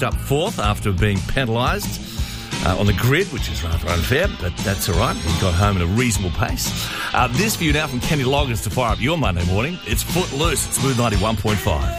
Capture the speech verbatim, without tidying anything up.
up fourth after being penalised uh, on the grid, which is rather unfair, but that's all right. He got home at a reasonable pace. Uh, this for you now from Kenny Loggins to fire up your Monday morning. It's Footloose at Smooth ninety-one point five.